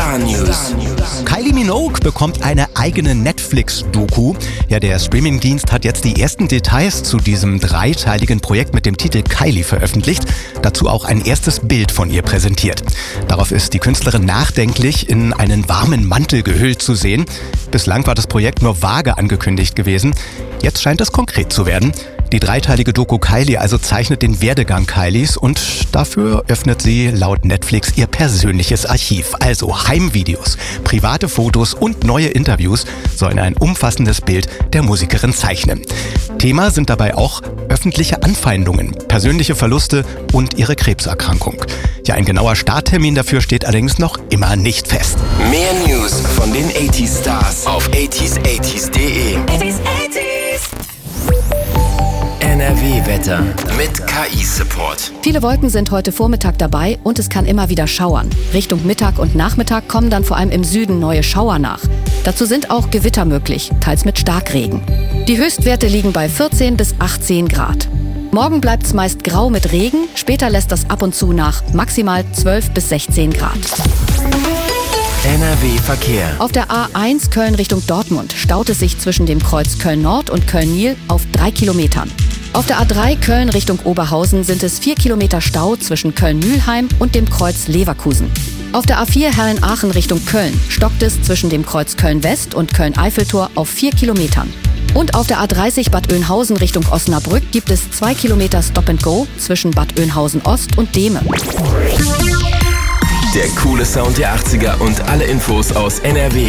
Star News. Kylie Minogue bekommt eine eigene Netflix-Doku. Ja, der Streamingdienst hat jetzt die ersten Details zu diesem dreiteiligen Projekt mit dem Titel Kylie veröffentlicht. Dazu auch ein erstes Bild von ihr präsentiert. Darauf ist die Künstlerin nachdenklich in einen warmen Mantel gehüllt zu sehen. Bislang war das Projekt nur vage angekündigt gewesen. Jetzt scheint es konkret zu werden. Die dreiteilige Doku Kylie also zeichnet den Werdegang Kylies und dafür öffnet sie laut Netflix ihr persönliches Archiv. Also Heimvideos, private Fotos und neue Interviews sollen ein umfassendes Bild der Musikerin zeichnen. Thema sind dabei auch öffentliche Anfeindungen, persönliche Verluste und ihre Krebserkrankung. Ja, ein genauer Starttermin dafür steht allerdings noch immer nicht fest. Mehr News von den 80s Stars auf 80s80s.de. NRW-Wetter mit KI-Support. Viele Wolken sind heute Vormittag dabei und es kann immer wieder schauern. Richtung Mittag und Nachmittag kommen dann vor allem im Süden neue Schauer nach. Dazu sind auch Gewitter möglich, teils mit Starkregen. Die Höchstwerte liegen bei 14 bis 18 Grad. Morgen bleibt es meist grau mit Regen, später lässt das ab und zu nach, maximal 12 bis 16 Grad. NRW-Verkehr. Auf der A1 Köln Richtung Dortmund staut es sich zwischen dem Kreuz Köln-Nord und Köln-Nil auf 3 Kilometern. Auf der A3 Köln Richtung Oberhausen sind es 4 Kilometer Stau zwischen Köln-Mühlheim und dem Kreuz Leverkusen. Auf der A4 Herren-Aachen Richtung Köln stockt es zwischen dem Kreuz Köln-West und Köln-Eiffeltor auf 4 Kilometern. Und auf der A30 Bad Oeynhausen Richtung Osnabrück gibt es 2 Kilometer Stop-and-Go zwischen Bad Oeynhausen Ost und Dehme. Der coole Sound der 80er und alle Infos aus NRW